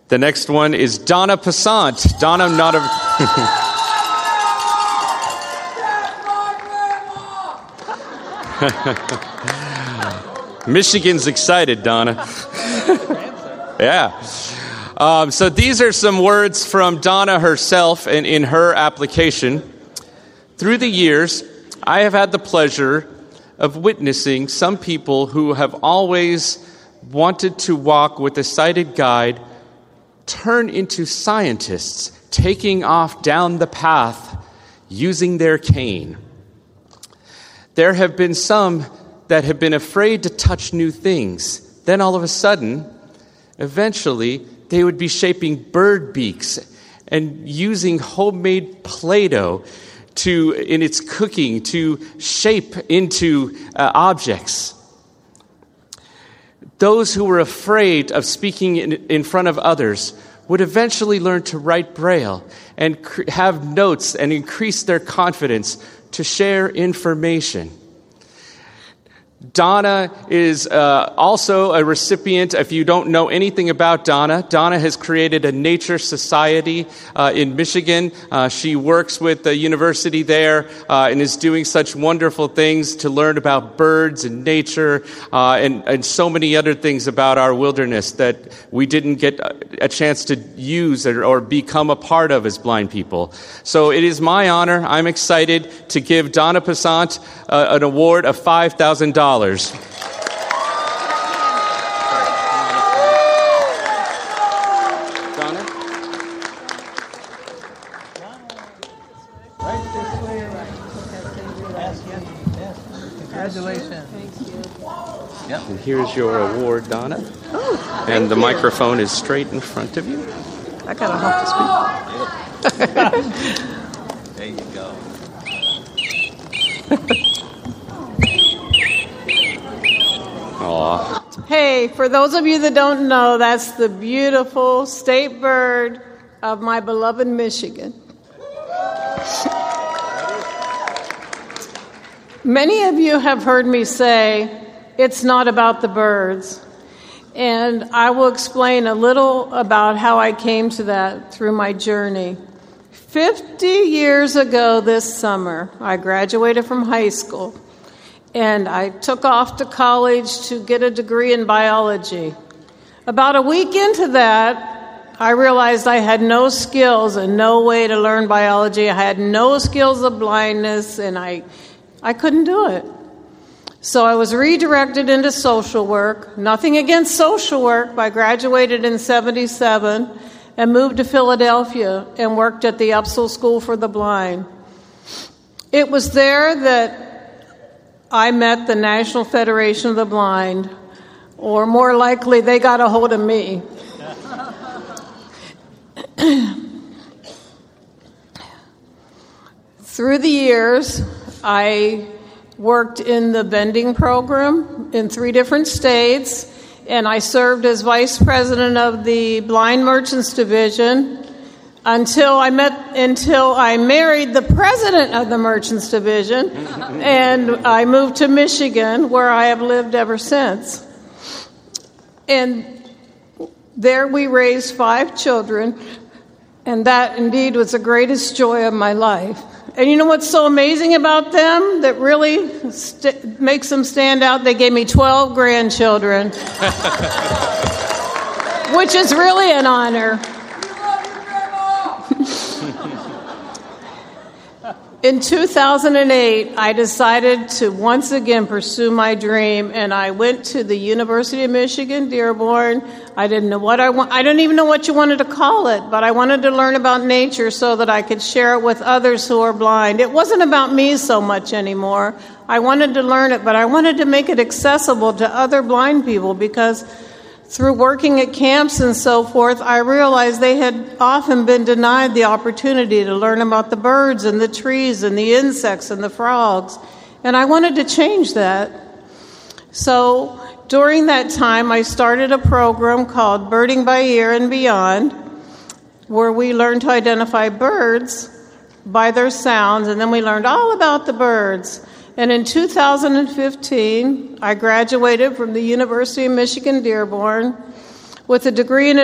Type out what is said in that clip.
The next one is Donna Passant. Donna, not a... Michigan's excited, Donna. Yeah. So these are some words from Donna herself and in her application. Through the years, I have had the pleasure of witnessing some people who have always wanted to walk with a sighted guide turn into scientists, taking off down the path using their cane. There have been some that have been afraid to touch new things. Then all of a sudden, eventually, they would be shaping bird beaks and using homemade Play-Doh in its cooking to shape into objects. Those who were afraid of speaking in front of others would eventually learn to write Braille and have notes and increase their confidence to share information. Donna is also a recipient. If you don't know anything about Donna, Donna has created a nature society in Michigan. She works with the university there and is doing such wonderful things to learn about birds and nature and so many other things about our wilderness that we didn't get a chance to use or become a part of as blind people. So it is my honor. I'm excited to give Donna Passant an award of $5,000. Donna? Right this way, right. Congratulations. Thank you. Yep. And here's your award, Donna. Oh, and the microphone is straight in front of you. I got to have to speak. There you go. Aw. Hey, for those of you that don't know, that's the beautiful state bird of my beloved Michigan. Many of you have heard me say, it's not about the birds. And I will explain a little about how I came to that through my journey. 50 years ago this summer, I graduated from high school. And I took off to college to get a degree in biology. About a week into that, I realized I had no skills and no way to learn biology. I had no skills of blindness, and I couldn't do it. So I was redirected into social work. Nothing against social work. I graduated in 1977 and moved to Philadelphia and worked at the Upsall School for the Blind. It was there that I met the National Federation of the Blind, or more likely, they got a hold of me. Through the years, I worked in the vending program in 3 different states, and I served as vice president of the Blind Merchants Division until I married the president of the Merchants Division, and I moved to Michigan, where I have lived ever since. And there we raised 5 children, and that indeed was the greatest joy of my life. And you know what's so amazing about them that really makes them stand out? They gave me 12 grandchildren, which is really an honor. In 2008, I decided to once again pursue my dream, and I went to the University of Michigan, Dearborn. I didn't know what I don't even know what you wanted to call it, but I wanted to learn about nature so that I could share it with others who are blind. It wasn't about me so much anymore. I wanted to learn it, but I wanted to make it accessible to other blind people because through working at camps and so forth, I realized they had often been denied the opportunity to learn about the birds and the trees and the insects and the frogs. And I wanted to change that. So during that time, I started a program called Birding by Ear and Beyond, where we learned to identify birds by their sounds, and then we learned all about the birds. And in 2015, I graduated from the University of Michigan, Dearborn, with a degree in